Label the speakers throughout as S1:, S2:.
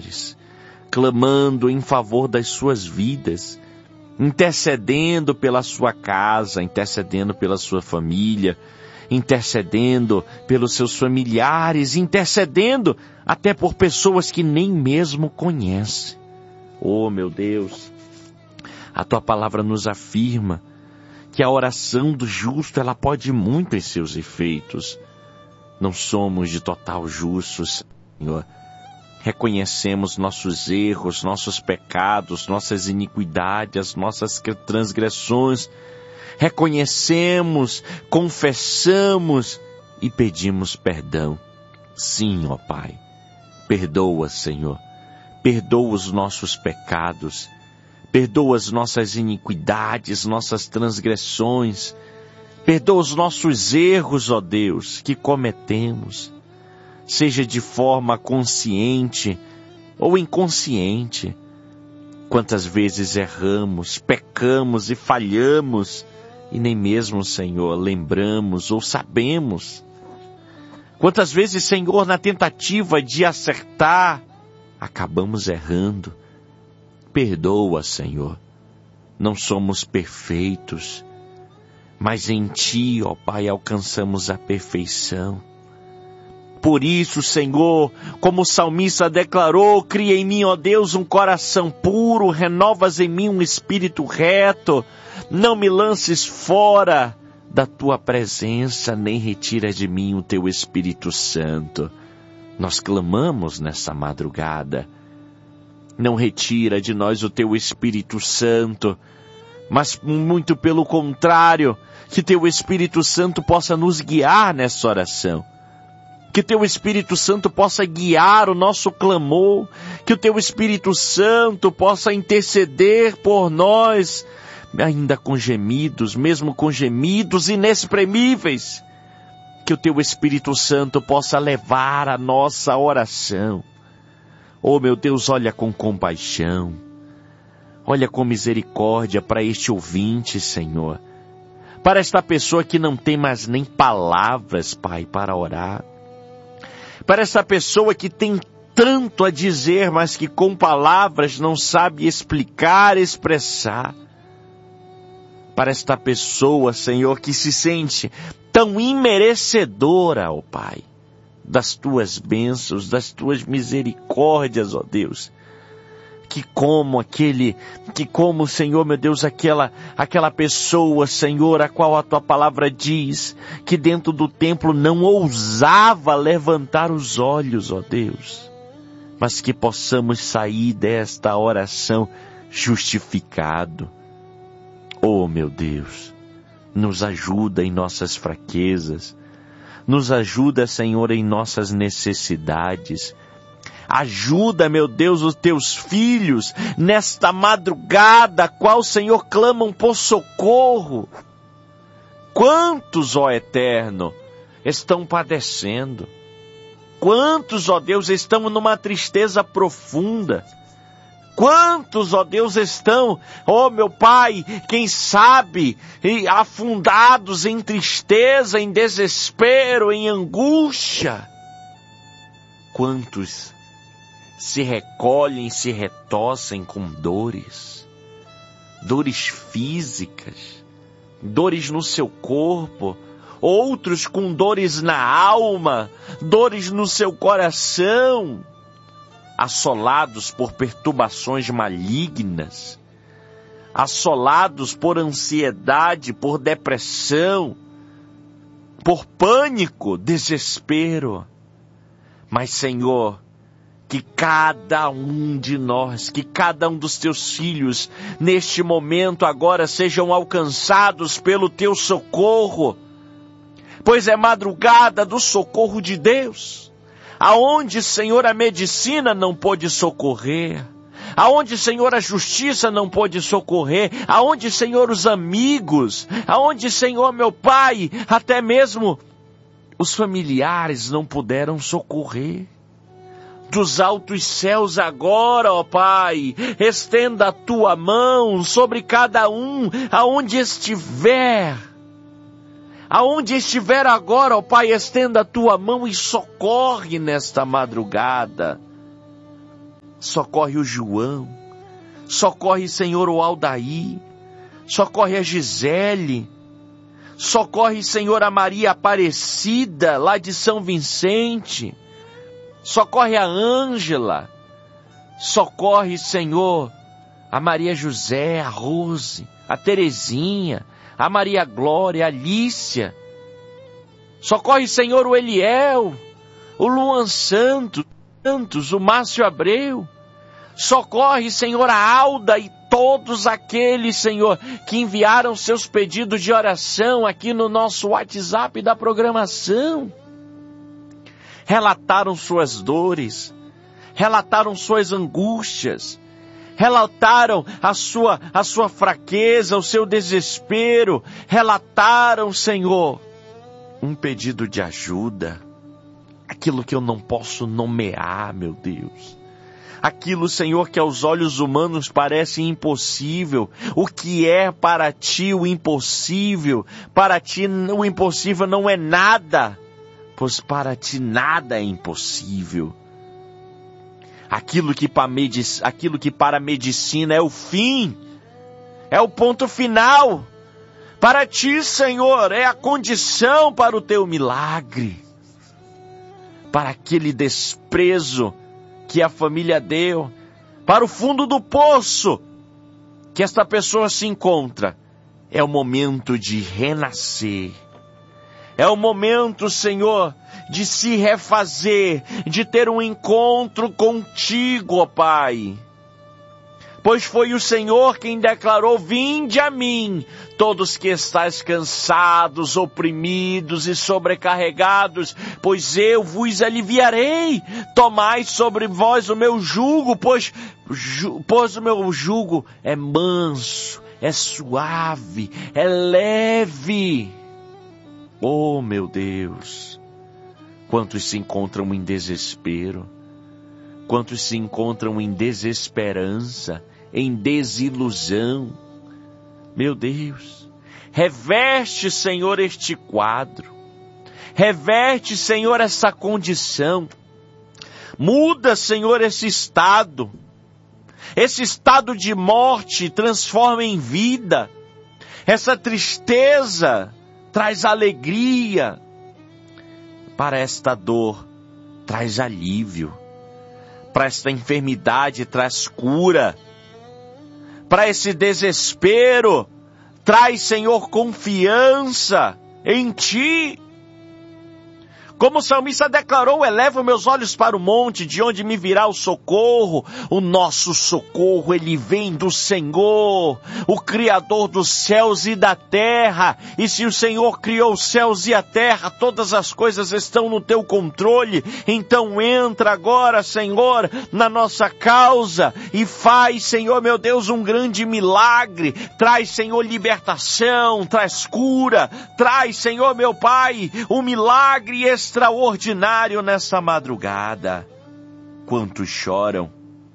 S1: familiares, clamando em favor das suas vidas, intercedendo pela sua casa, intercedendo pela sua família, intercedendo pelos seus familiares, intercedendo até por pessoas que nem mesmo conhecem. Oh, meu Deus, a tua palavra nos afirma que a oração do justo, ela pode muito em seus efeitos. Não somos de total justos, Senhor. Reconhecemos nossos erros, nossos pecados, nossas iniquidades, nossas transgressões. Reconhecemos, confessamos e pedimos perdão. Sim, ó Pai. Perdoa, Senhor. Perdoa os nossos pecados. Perdoa as nossas iniquidades, nossas transgressões. Perdoa os nossos erros, ó Deus, que cometemos. Seja de forma consciente ou inconsciente. Quantas vezes erramos, pecamos e falhamos, e nem mesmo, Senhor, lembramos ou sabemos. Quantas vezes, Senhor, na tentativa de acertar, acabamos errando. Perdoa, Senhor. Não somos perfeitos, mas em Ti, ó Pai, alcançamos a perfeição. Por isso, Senhor, como o salmista declarou, cria em mim, ó Deus, um coração puro, renovas em mim um espírito reto, não me lances fora da Tua presença, nem retira de mim o Teu Espírito Santo. Nós clamamos nessa madrugada. Não retira de nós o Teu Espírito Santo, mas muito pelo contrário, que Teu Espírito Santo possa nos guiar nessa oração. Que Teu Espírito Santo possa guiar o nosso clamor, que o Teu Espírito Santo possa interceder por nós, ainda com gemidos, mesmo com gemidos inexprimíveis. Que o Teu Espírito Santo possa levar a nossa oração. Oh, meu Deus, olha com compaixão, olha com misericórdia para este ouvinte, Senhor. Para esta pessoa que não tem mais nem palavras, Pai, para orar. Para essa pessoa que tem tanto a dizer, mas que com palavras não sabe explicar, expressar. Para esta pessoa, Senhor, que se sente tão imerecedora, ó Pai, das Tuas bênçãos, das Tuas misericórdias, ó Deus. Que como, Senhor, meu Deus, aquela pessoa, Senhor, a qual a Tua palavra diz que dentro do templo não ousava levantar os olhos, ó Deus, mas que possamos sair desta oração justificado. Oh, meu Deus, nos ajuda em nossas fraquezas, nos ajuda, Senhor, em nossas necessidades. Ajuda, meu Deus, os Teus filhos nesta madrugada, a qual, Senhor, clamam por socorro. Quantos, ó Eterno, estão padecendo? Quantos, ó Deus, estão numa tristeza profunda? Quantos, ó Deus, estão, ó meu Pai, quem sabe, afundados em tristeza, em desespero, em angústia? Quantos se recolhem, se retossem com dores físicas, dores no seu corpo, outros com dores na alma, dores no seu coração, assolados por perturbações malignas, assolados por ansiedade, por depressão, por pânico, desespero. Mas, Senhor, que cada um de nós, que cada um dos Teus filhos, neste momento agora, sejam alcançados pelo Teu socorro, pois é madrugada do socorro de Deus, aonde, Senhor, a medicina não pôde socorrer, aonde, Senhor, a justiça não pôde socorrer, aonde, Senhor, os amigos, aonde, Senhor, meu Pai, até mesmo os familiares não puderam socorrer. Dos altos céus agora, ó Pai, estenda a Tua mão sobre cada um, aonde estiver agora, ó Pai, estenda a Tua mão e socorre nesta madrugada. socorre o João, socorre, Senhor, o Aldair, socorre a Gisele, socorre, Senhor, a Maria Aparecida, lá de São Vicente, socorre a Ângela, socorre, Senhor, a Maria José, a Rose, a Terezinha, a Maria Glória, a Alícia, socorre, Senhor, o Eliel, o Luan Santos, o Márcio Abreu, socorre, Senhor, a Alda e todos aqueles, Senhor, que enviaram seus pedidos de oração aqui no nosso WhatsApp da programação. Relataram suas dores, relataram suas angústias, relataram a sua fraqueza, o seu desespero, relataram, Senhor, um pedido de ajuda, aquilo que eu não posso nomear, meu Deus. Aquilo, Senhor, que aos olhos humanos parece impossível. O que é para ti o impossível? Para ti o impossível não é nada, pois para ti nada é impossível. Aquilo que para a medicina é o fim, é o ponto final. Para ti, Senhor, é a condição para o teu milagre. Para aquele desprezo que a família deu, para o fundo do poço que esta pessoa se encontra, é o momento de renascer. É o momento, Senhor, de se refazer, de ter um encontro contigo, ó Pai. Pois foi o Senhor quem declarou: vinde a mim, todos que estáis cansados, oprimidos e sobrecarregados, pois eu vos aliviarei. Tomai sobre vós o meu jugo, pois o meu jugo é manso, é suave, é leve. Oh, meu Deus, quantos se encontram em desespero, quantos se encontram em desesperança, em desilusão. Meu Deus, reverte, Senhor, este quadro, reverte, Senhor, essa condição, muda, Senhor, esse estado de morte transforma em vida, essa tristeza traz alegria, para esta dor traz alívio, para esta enfermidade traz cura, para esse desespero traz, Senhor, confiança em Ti. Como o salmista declarou: elevo meus olhos para o monte, de onde me virá o socorro. O nosso socorro, ele vem do Senhor, o Criador dos céus e da terra. E se o Senhor criou os céus e a terra, todas as coisas estão no teu controle. Então entra agora, Senhor, na nossa causa e faz, Senhor, meu Deus, um grande milagre. Traz, Senhor, libertação, traz cura, traz, Senhor, meu Pai, um milagre extraordinário nessa madrugada. Quantos choram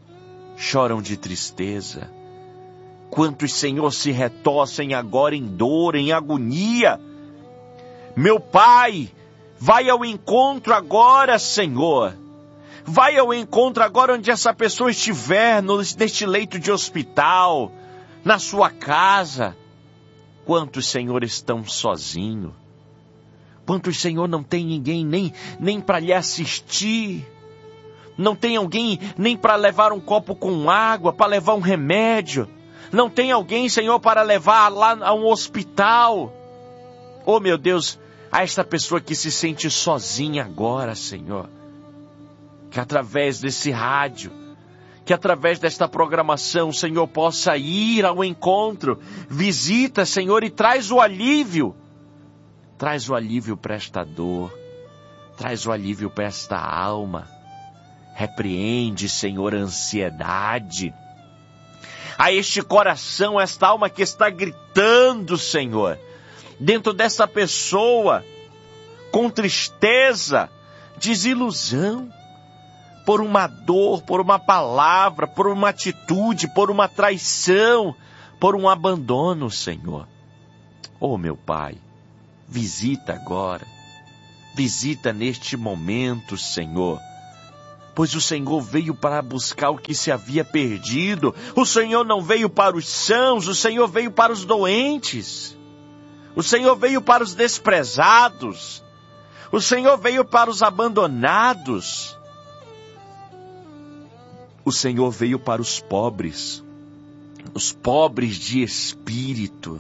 S1: de tristeza. Quantos, Senhor, se retorcem agora em dor, em agonia. Meu Pai, vai ao encontro agora, Senhor. Vai ao encontro agora onde essa pessoa estiver, neste leito de hospital, na sua casa. Quantos, Senhor, estão sozinhos? Quantos, Senhor, não tem ninguém nem para lhe assistir? Não tem alguém nem para levar um copo com água, para levar um remédio? Não tem alguém, Senhor, para levar lá a um hospital? Oh, meu Deus, a esta pessoa que se sente sozinha agora, Senhor, que através desse rádio, que através desta programação, o Senhor possa ir ao encontro, visita, Senhor, e traz o alívio. Traz o alívio para esta dor, traz o alívio para esta alma. Repreende, Senhor, a ansiedade. A este coração, esta alma que está gritando, Senhor, dentro dessa pessoa, com tristeza, desilusão, por uma dor, por uma palavra, por uma atitude, por uma traição, por um abandono, Senhor. Oh, meu Pai, visita agora, visita neste momento, Senhor, pois o Senhor veio para buscar o que se havia perdido. O Senhor não veio para os sãos, o Senhor veio para os doentes. O Senhor veio para os desprezados. O Senhor veio para os abandonados. O Senhor veio para os pobres de espírito.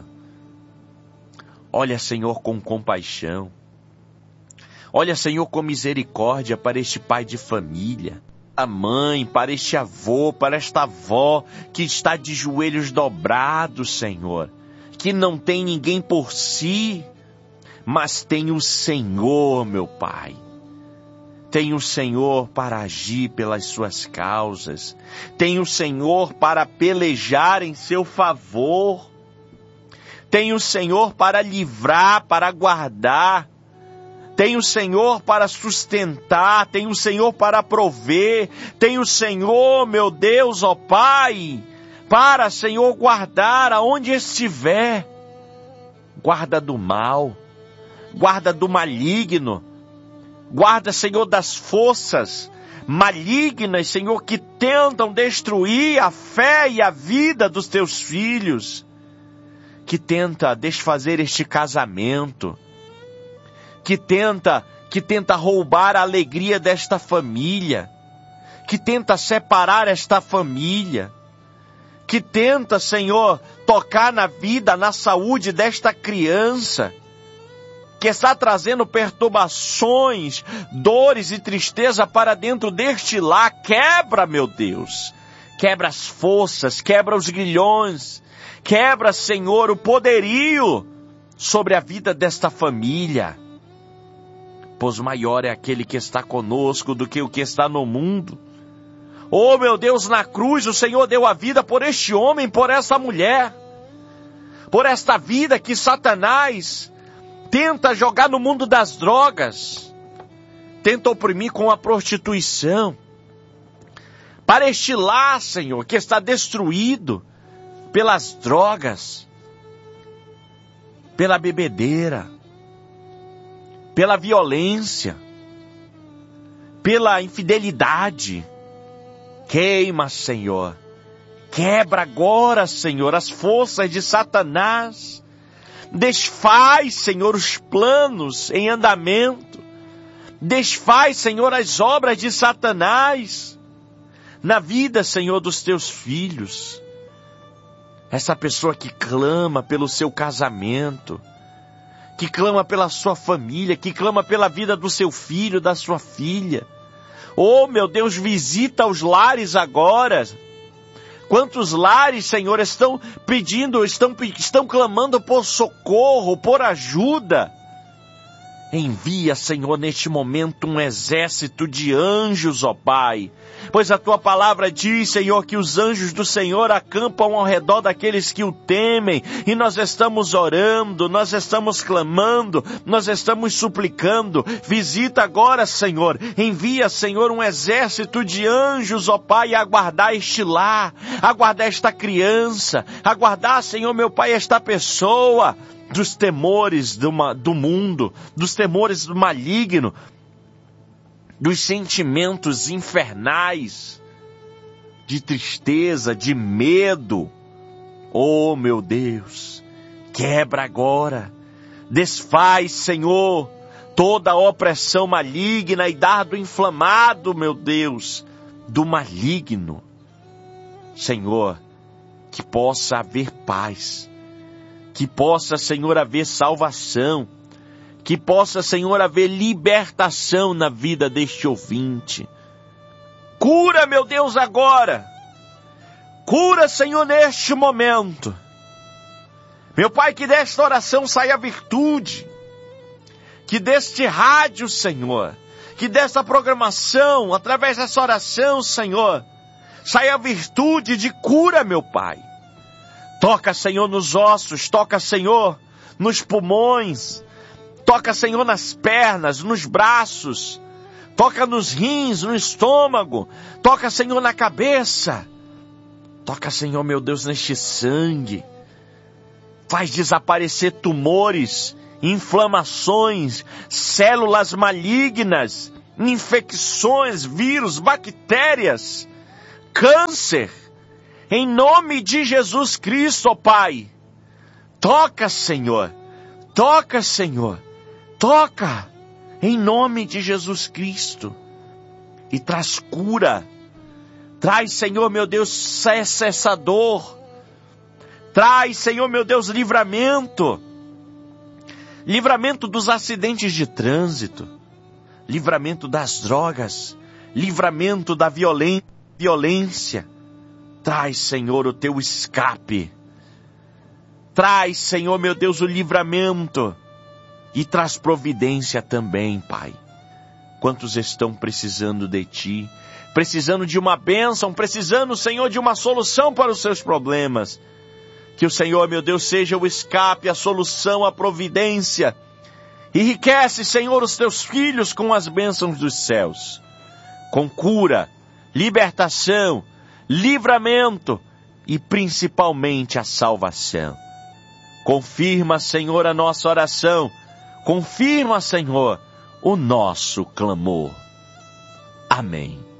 S1: Olha, Senhor, com compaixão. Olha, Senhor, com misericórdia para este pai de família, a mãe, para este avô, para esta avó que está de joelhos dobrados, Senhor, que não tem ninguém por si, mas tem o Senhor, meu Pai. Tem o Senhor para agir pelas suas causas. Tem o Senhor para pelejar em seu favor. Tem o Senhor para livrar, para guardar. Tem o Senhor para sustentar, tem o Senhor para prover, tem o Senhor, meu Deus, ó Pai, para, Senhor, guardar aonde estiver. Guarda do mal, guarda do maligno, guarda, Senhor, das forças malignas, Senhor, que tentam destruir a fé e a vida dos teus filhos, que tenta desfazer este casamento, que tenta roubar a alegria desta família, que tenta separar esta família, que tenta, Senhor, tocar na vida, na saúde desta criança, que está trazendo perturbações, dores e tristeza para dentro deste lar. Quebra, meu Deus, quebra as forças, quebra os grilhões, quebra, Senhor, o poderio sobre a vida desta família. Pois maior é aquele que está conosco do que o que está no mundo. Oh, meu Deus, na cruz o Senhor deu a vida por este homem, por essa mulher, por esta vida que Satanás tenta jogar no mundo das drogas, tenta oprimir com a prostituição, para este lar, Senhor, que está destruído pelas drogas, pela bebedeira, pela violência, pela infidelidade. Queima, Senhor. Quebra agora, Senhor, as forças de Satanás. Desfaz, Senhor, os planos em andamento. Desfaz, Senhor, as obras de Satanás na vida, Senhor, dos teus filhos. Essa pessoa que clama pelo seu casamento, que clama pela sua família, que clama pela vida do seu filho, da sua filha. Oh, meu Deus, visita os lares agora. Quantos lares, Senhor, estão pedindo, estão clamando por socorro, por ajuda. Envia, Senhor, neste momento um exército de anjos, ó Pai. Pois a Tua palavra diz, Senhor, que os anjos do Senhor acampam ao redor daqueles que o temem. E nós estamos orando, nós estamos clamando, nós estamos suplicando. Visita agora, Senhor. Envia, Senhor, um exército de anjos, ó Pai, a guardar este lar, a guardar esta criança, a guardar, Senhor, meu Pai, esta pessoa dos temores do mundo, dos temores do maligno, dos sentimentos infernais, de tristeza, de medo. Oh, meu Deus, quebra agora, desfaz, Senhor, toda a opressão maligna e dardo inflamado, meu Deus, do maligno. Senhor, que possa haver paz, que possa, Senhor, haver salvação, que possa, Senhor, haver libertação na vida deste ouvinte. Cura, meu Deus, agora. Cura, Senhor, neste momento. Meu Pai, que desta oração saia virtude, que deste rádio, Senhor, que desta programação, através dessa oração, Senhor, saia virtude de cura, meu Pai. Toca, Senhor, nos ossos, toca, Senhor, nos pulmões, toca, Senhor, nas pernas, nos braços, toca nos rins, no estômago, toca, Senhor, na cabeça, toca, Senhor, meu Deus, neste sangue, faz desaparecer tumores, inflamações, células malignas infecções, vírus, bactérias, câncer. Em nome de Jesus Cristo, ó Pai. Toca, Senhor. Toca, Senhor. Toca. Em nome de Jesus Cristo. E traz cura. Traz, Senhor, meu Deus, cessa essa dor. Traz, Senhor, meu Deus, livramento. Livramento dos acidentes de trânsito. Livramento das drogas. Livramento da violência. Traz, Senhor, o teu escape. Traz, Senhor, meu Deus, o livramento. E traz providência também, Pai. Quantos estão precisando de Ti, precisando de uma bênção, precisando, Senhor, de uma solução para os seus problemas. Que o Senhor, meu Deus, seja o escape, a solução, a providência. Enriquece, Senhor, os teus filhos com as bênçãos dos céus. Com cura, libertação, livramento e principalmente a salvação. Confirma, Senhor, a nossa oração. Confirma, Senhor, o nosso clamor. Amém.